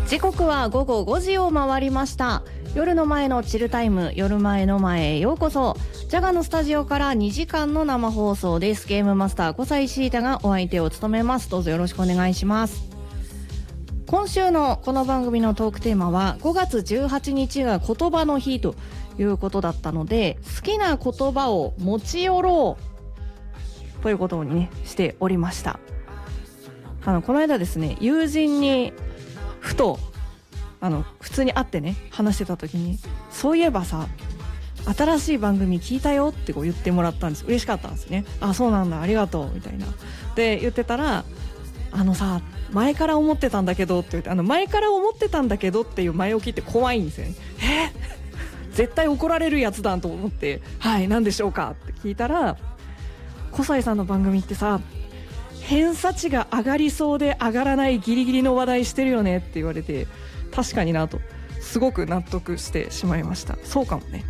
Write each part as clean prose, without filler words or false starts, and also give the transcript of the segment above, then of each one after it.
時刻は午後5時を回りました。夜の前のチルタイム、夜前の前へようこそ。ジャガのスタジオから2時間の生放送です。ゲームマスター小西シータがお相手を務めます。どうぞよろしくお願いします。今週のこの番組のトークテーマは5月18日が言葉の日ということだったので、好きな言葉を持ち寄ろうということにねしておりました。この間ですね、友人にふと普通に会ってね話してた時に、そういえばさ新しい番組聞いたよってこう言ってもらったんです。嬉しかったんですね。あ、そうなんだ、ありがとうみたいなで言ってたら、さ前から思ってたんだけどって言って、前から思ってたんだけどっていう前置きって怖いんですよね。絶対怒られるやつだと思って、はい、何でしょうかって聞いたら、小西さんの番組ってさ、偏差値が上がりそうで上がらないギリギリの話題してるよねって言われて、確かになとすごく納得してしまいました。そうかもね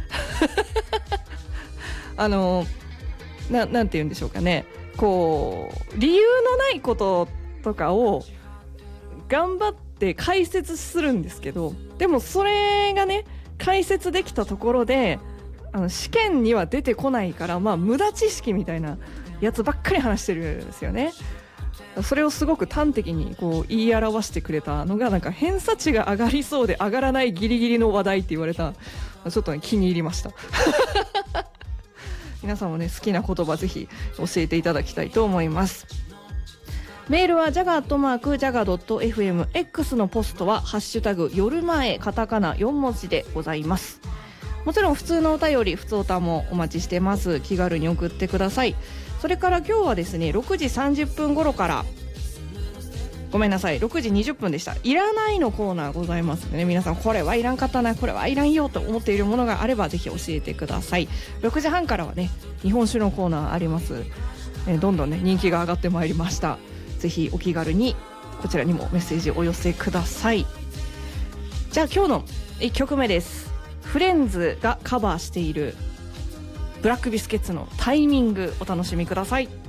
なんて言うんでしょうかね、こう理由のないこととかを頑張って解説するんですけど、でもそれがね解説できたところで試験には出てこないから、無駄知識みたいなやつばっかり話してるんですよね。それをすごく端的にこう言い表してくれたのが、なんか偏差値が上がりそうで上がらないギリギリの話題って言われた。ちょっとね気に入りました皆さんもね好きな言葉ぜひ教えていただきたいと思います。メールはjaga@jaga.fm、 X のポストはハッシュタグ夜前カタカナ4文字でございます。もちろん普通のお便り、普通おたもお待ちしてます。気軽に送ってください。それから今日はですね、6時30分頃から、ごめんなさい、6時20分でした、いらないのコーナーございますのでね、皆さんこれはいらんかったな、これはいらんよと思っているものがあればぜひ教えてください。6時半からはね日本酒のコーナーあります。どんどんね人気が上がってまいりました。ぜひお気軽にこちらにもメッセージお寄せください。じゃあ今日の1曲目です。フレンズがカバーしているブラックビスケッツのタイミング、お楽しみください。